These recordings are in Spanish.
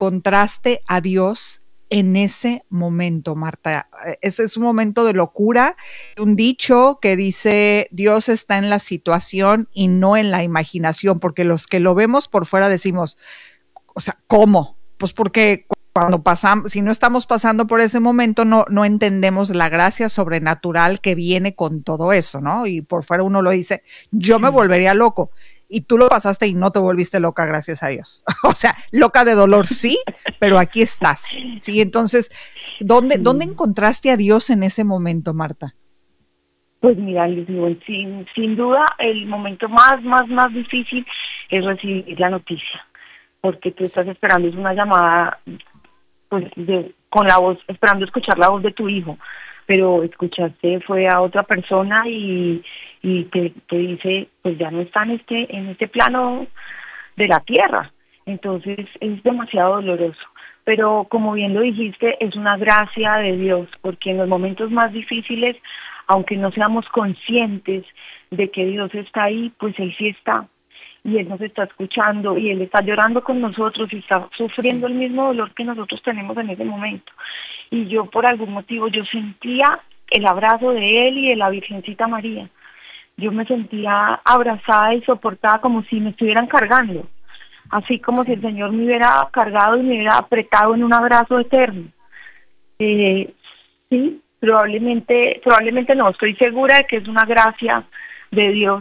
encontraste a Dios en ese momento, Marta? Ese es un momento de locura, un dicho que dice Dios está en la situación y no en la imaginación, porque los que lo vemos por fuera decimos, o sea, ¿cómo? Pues porque cuando pasamos, si no estamos pasando por ese momento, no entendemos la gracia sobrenatural que viene con todo eso, ¿no? Y por fuera uno lo dice, yo me Sí. volvería loco. Y tú lo pasaste y no te volviste loca, gracias a Dios. O sea, loca de dolor, sí, pero aquí estás. Sí, entonces, ¿dónde Sí. encontraste a Dios en ese momento, Marta? Pues mira, Lisbeth, sin duda el momento más difícil es recibir la noticia, porque tú estás esperando, es una llamada, pues con la voz, esperando escuchar la voz de tu hijo, pero escuchaste fue a otra persona y te dice, pues ya no está en este plano de la tierra. Entonces es demasiado doloroso. Pero como bien lo dijiste, es una gracia de Dios, porque en los momentos más difíciles, aunque no seamos conscientes de que Dios está ahí, pues Él sí está. Y Él nos está escuchando y Él está llorando con nosotros y está sufriendo Sí. el mismo dolor que nosotros tenemos en ese momento. Y yo por algún motivo, yo sentía el abrazo de Él y de la Virgencita María. Yo me sentía abrazada y soportada como si me estuvieran cargando, así como si el Sí. Señor me hubiera cargado y me hubiera apretado en un abrazo eterno. Eh, sí, probablemente no, estoy segura de que es una gracia de Dios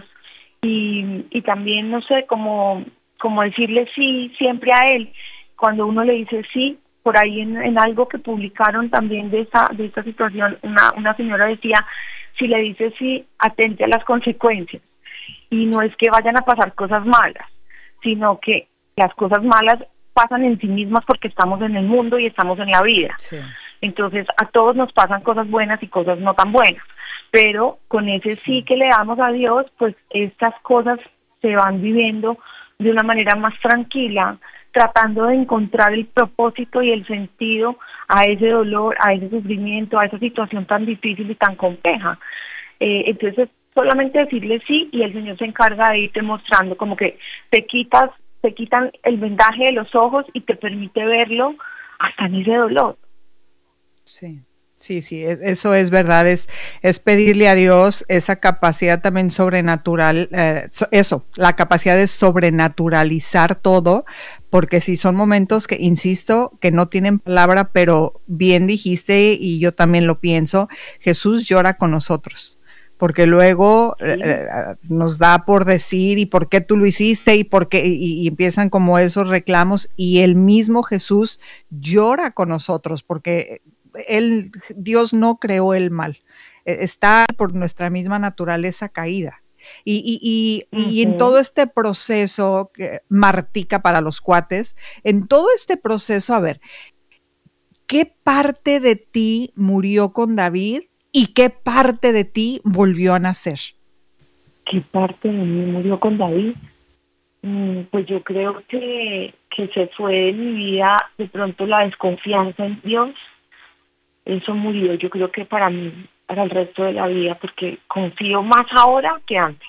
y también no sé cómo decirle sí siempre a Él. Cuando uno le dice sí, por ahí en algo que publicaron también de esta situación, una señora decía, si le dice sí, atente a las consecuencias. Y no es que vayan a pasar cosas malas, sino que las cosas malas pasan en sí mismas porque estamos en el mundo y estamos en la vida. Sí. Entonces a todos nos pasan cosas buenas y cosas no tan buenas, pero con ese sí Sí. que le damos a Dios, pues estas cosas se van viviendo de una manera más tranquila, tratando de encontrar el propósito y el sentido a ese dolor, a ese sufrimiento, a esa situación tan difícil y tan compleja. Entonces solamente decirle sí y el Señor se encarga de irte mostrando como que te quitan el vendaje de los ojos y te permite verlo hasta en ese dolor. Sí, sí, sí, eso es verdad, es pedirle a Dios esa capacidad también sobrenatural, eso, la capacidad de sobrenaturalizar todo, porque si son momentos que, insisto, que no tienen palabra, pero bien dijiste y yo también lo pienso, Jesús llora con nosotros. Porque luego Sí, nos da por decir y por qué tú lo hiciste y por qué y empiezan como esos reclamos y el mismo Jesús llora con nosotros porque Dios no creó el mal, está por nuestra misma naturaleza caída. Y en todo ujú. este proceso, Martica para los cuates, en todo este proceso, a ver, ¿qué parte de ti murió con David y qué parte de ti volvió a nacer? ¿Qué parte de mí murió con David? Pues yo creo que se fue de mi vida de pronto la desconfianza en Dios. Eso murió, yo creo que para mí, para el resto de la vida, porque confío más ahora que antes.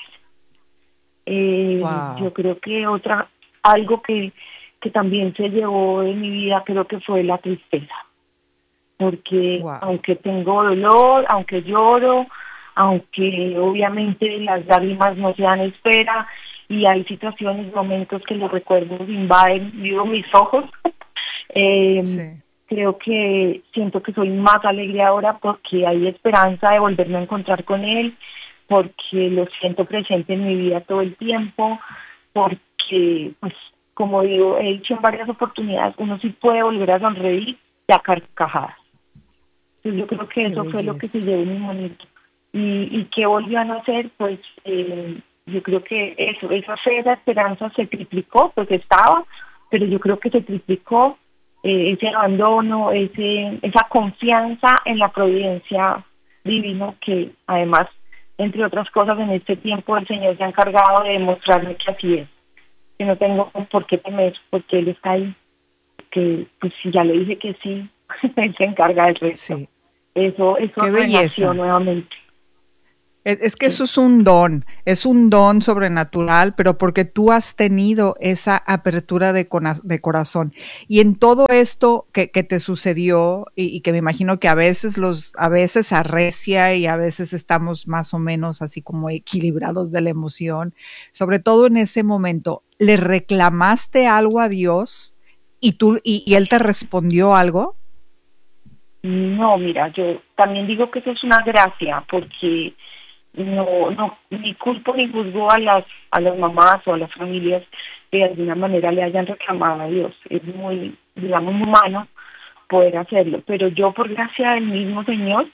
Yo Wow, creo que algo que también se llevó de mi vida, creo que fue la tristeza, porque wow. aunque tengo dolor, aunque lloro, aunque obviamente las lágrimas no se dan espera y hay situaciones, momentos que los recuerdos invaden, digo, mis ojos, eh, Sí, creo que siento que soy más alegre ahora porque hay esperanza de volverme a encontrar con él, porque lo siento presente en mi vida todo el tiempo, porque, pues, como digo, he dicho en varias oportunidades, uno sí puede volver a sonreír y a carcajadas. Entonces yo creo que qué eso fue lo que se belleza. llevó en mi momento. Y que volvió a nacer, pues yo creo que esa fe, esa esperanza se triplicó, pues estaba, pero yo creo que se triplicó ese abandono, esa confianza en la providencia divina que además, entre otras cosas, en este tiempo el Señor se ha encargado de demostrarme que así es, que no tengo por qué temer, porque Él está ahí, que pues si ya le dije que sí, Él se encarga del resto. Sí, Eso qué renació belleza. nuevamente. Es que Sí. eso es un don sobrenatural, pero porque tú has tenido esa apertura de corazón. Y en todo esto que te sucedió y que me imagino que a veces arrecia y a veces estamos más o menos así como equilibrados de la emoción, sobre todo en ese momento, ¿le reclamaste algo a Dios y él te respondió algo? No, mira, yo también digo que eso es una gracia, porque no, ni culpo ni juzgo a las mamás o a las familias que de alguna manera le hayan reclamado a Dios. Es muy, digamos, humano poder hacerlo, pero yo por gracia del mismo Señor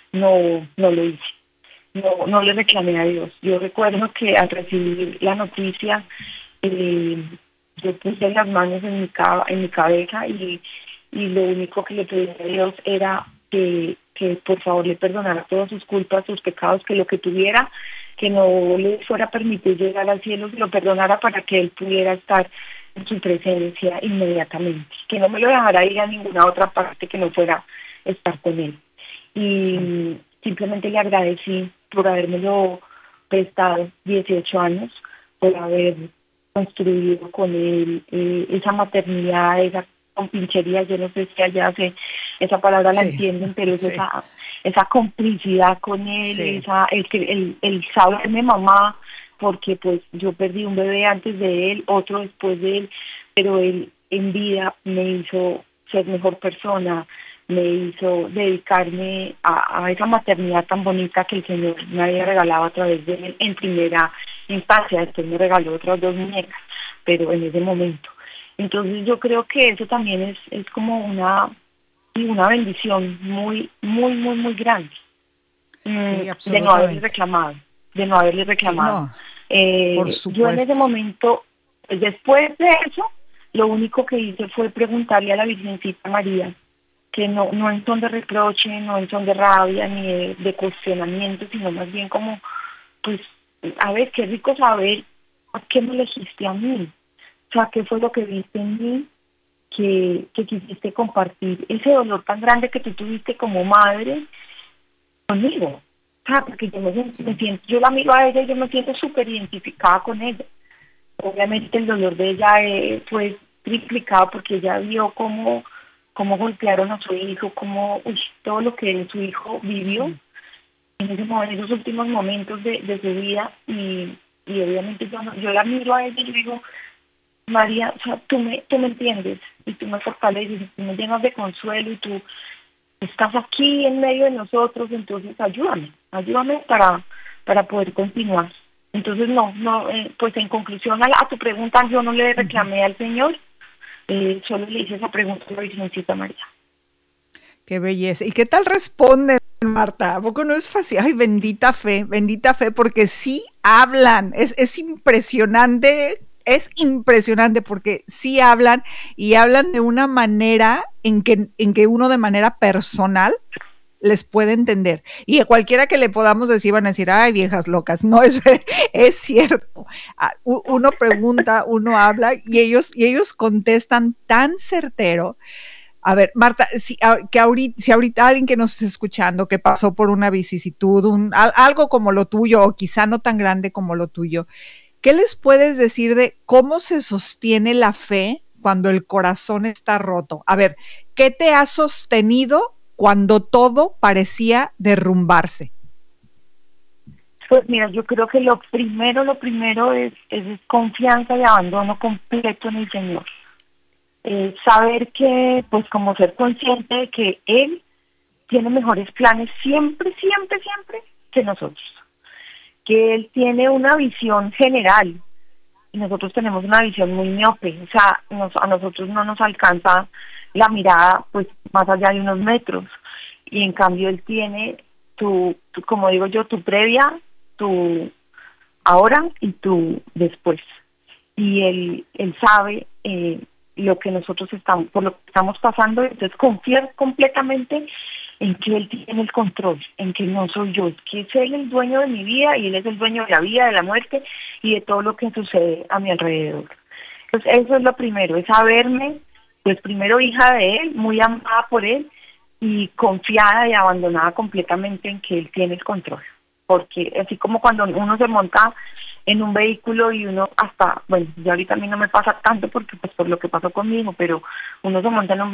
no lo hice. No le reclamé a Dios. Yo recuerdo que al recibir la noticia, eh, yo puse las manos en mi cabeza y lo único que le pedí a Dios era que por favor le perdonara todas sus culpas, sus pecados, que lo que tuviera, que no le fuera a permitir llegar al cielo, que lo perdonara para que él pudiera estar en su presencia inmediatamente, que no me lo dejara ir a ninguna otra parte que no fuera estar con él. Sí, Y simplemente le agradecí por habérmelo prestado 18 años, por haber construido con él esa maternidad, esa compinchería, yo no sé si allá esa palabra la sí, entienden, pero es sí, esa complicidad con él, sí. el saberme mamá, porque pues yo perdí un bebé antes de él, otro después de él, pero él en vida me hizo ser mejor persona, me hizo dedicarme a esa maternidad tan bonita que el Señor me había regalado a través de él en primera instancia. Después me regaló otras dos muñecas, pero en ese momento. Entonces yo creo que eso también es como una bendición muy, muy, muy, muy grande, Sí, de no haberle absolutamente. reclamado, de no haberle Sí, reclamado. no, por Yo en ese supuesto. momento, pues, después de eso, lo único que hice fue preguntarle a la Virgencita María, que no en son de reproche, no en son de rabia ni de cuestionamiento, sino más bien como, pues, a ver, qué rico saber por qué me elegiste a mí, o sea, qué fue lo que viste en mí que quisiste compartir ese dolor tan grande que tú tuviste como madre conmigo. O sea, porque me Sí, siento, yo la miro a ella y yo me siento súper identificada con ella. Obviamente el dolor de ella fue triplicado porque ella vio cómo golpearon a su hijo, todo lo que su hijo vivió sí, en ese momento, en esos últimos momentos de su vida y obviamente yo la miro a ella y yo digo, María, o sea, tú me entiendes y tú me fortaleces y tú me llenas de consuelo y tú estás aquí en medio de nosotros, entonces ayúdame para poder continuar. Entonces, pues en conclusión a tu pregunta, yo no le ujú. reclamé al Señor, solo le hice esa pregunta a la Virgencita María. Qué belleza. ¿Y qué tal responden, Marta? ¿A poco no es fácil? Ay, bendita fe, porque sí hablan. Es impresionante porque sí hablan y hablan de una manera en que uno de manera personal les puede entender. Y a cualquiera que le podamos decir van a decir, ay, viejas locas. No, es cierto. Uno pregunta, uno habla y ellos contestan tan certero. A ver, Marta, si ahorita alguien que nos esté escuchando que pasó por una vicisitud, algo como lo tuyo, o quizá no tan grande como lo tuyo, ¿qué les puedes decir de cómo se sostiene la fe cuando el corazón está roto? A ver, ¿qué te ha sostenido cuando todo parecía derrumbarse? Pues mira, yo creo que lo primero es confianza y abandono completo en el Señor. Saber que, pues como ser consciente de que Él tiene mejores planes siempre, siempre, siempre que nosotros. Que Él tiene una visión general y nosotros tenemos una visión muy miope, o sea, a nosotros no nos alcanza la mirada pues más allá de unos metros y en cambio Él tiene como digo yo, tu previa, tu ahora y tu después. Y él sabe lo que nosotros estamos, por lo que estamos pasando, entonces confiar completamente en que él tiene el control, en que no soy yo, que es él el dueño de mi vida y él es el dueño de la vida, de la muerte y de todo lo que sucede a mi alrededor. Entonces eso es lo primero, es saberme, pues primero hija de él, muy amada por él y confiada y abandonada completamente en que él tiene el control. porque así como cuando uno se monta en un vehículo y uno hasta, bueno, ya ahorita a mí no me pasa tanto porque pues por lo que pasó conmigo, pero uno se monta en un